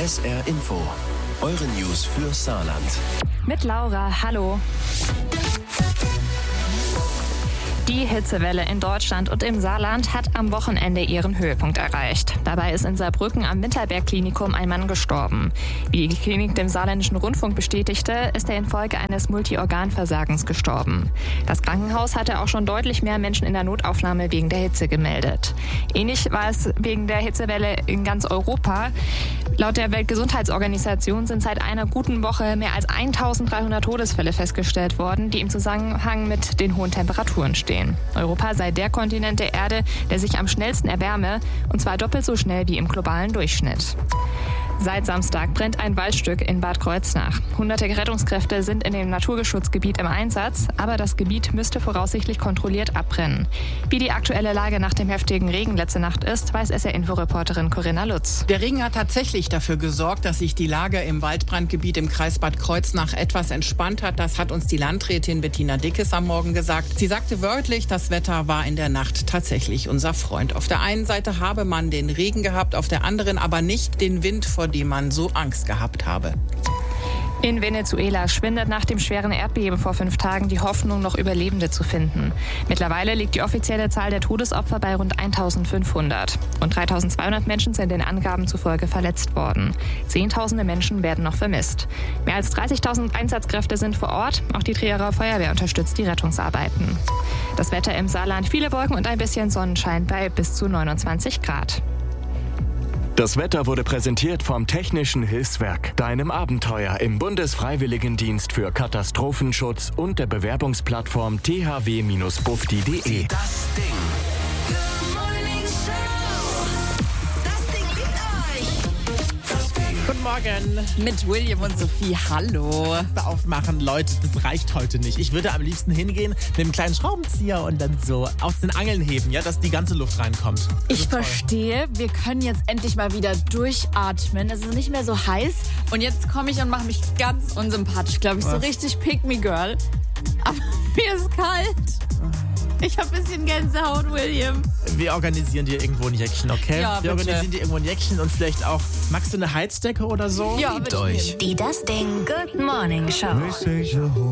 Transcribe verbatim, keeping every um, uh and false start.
S R Info. Eure News für Saarland. Mit Laura, hallo. Die Hitzewelle in Deutschland und im Saarland hat am Wochenende ihren Höhepunkt erreicht. Dabei ist in Saarbrücken am Winterberg-Klinikum ein Mann gestorben. Wie die Klinik dem Saarländischen Rundfunk bestätigte, ist er infolge eines Multiorganversagens gestorben. Das Krankenhaus hatte auch schon deutlich mehr Menschen in der Notaufnahme wegen der Hitze gemeldet. Ähnlich war es wegen der Hitzewelle in ganz Europa. Laut der Weltgesundheitsorganisation sind seit einer guten Woche mehr als eintausenddreihundert Todesfälle festgestellt worden, die im Zusammenhang mit den hohen Temperaturen stehen. Europa sei der Kontinent der Erde, der sich am schnellsten erwärme, und zwar doppelt so schnell wie im globalen Durchschnitt. Seit Samstag brennt ein Waldstück in Bad Kreuznach. Hunderte Rettungskräfte sind in dem Naturschutzgebiet im Einsatz, aber das Gebiet müsste voraussichtlich kontrolliert abbrennen. Wie die aktuelle Lage nach dem heftigen Regen letzte Nacht ist, weiß S R-Info-Reporterin Corinna Lutz. Der Regen hat tatsächlich dafür gesorgt, dass sich die Lage im Waldbrandgebiet im Kreis Bad Kreuznach etwas entspannt hat. Das hat uns die Landrätin Bettina Dickes am Morgen gesagt. Sie sagte wörtlich, das Wetter war in der Nacht tatsächlich unser Freund. Auf der einen Seite habe man den Regen gehabt, auf der anderen aber nicht den Wind, vor dem man so Angst gehabt habe. In Venezuela schwindet nach dem schweren Erdbeben vor fünf Tagen die Hoffnung, noch Überlebende zu finden. Mittlerweile liegt die offizielle Zahl der Todesopfer bei rund eintausendfünfhundert. Rund dreitausendzweihundert Menschen sind den Angaben zufolge verletzt worden. Zehntausende Menschen werden noch vermisst. Mehr als dreißigtausend Einsatzkräfte sind vor Ort. Auch die Trierer Feuerwehr unterstützt die Rettungsarbeiten. Das Wetter im Saarland: viele Wolken und ein bisschen Sonnenschein bei bis zu neunundzwanzig Grad. Das Wetter wurde präsentiert vom Technischen Hilfswerk, deinem Abenteuer im Bundesfreiwilligendienst für Katastrophenschutz und der Bewerbungsplattform t h w Bindestrich bufdi punkt de. Das Ding. Guten Morgen. Mit William und Sophie, hallo. Fenster aufmachen, Leute, das reicht heute nicht. Ich würde am liebsten hingehen mit einem kleinen Schraubenzieher und dann so aus den Angeln heben, ja, dass die ganze Luft reinkommt. Das ich verstehe, wir können jetzt endlich mal wieder durchatmen. Es ist nicht mehr so heiß. Und jetzt komme ich und mache mich ganz unsympathisch, glaube ich. Was? So richtig Pick-me-Girl. Aber mir ist kalt. Ich habe ein bisschen Gänsehaut, William. Wir organisieren dir irgendwo ein Jäckchen, okay? Ja, Wir bitte. organisieren dir irgendwo ein Jäckchen und vielleicht auch, magst du eine Heizdecke oder so? Ja, Liebt bitte. euch. Die Das Ding Good Morning Show.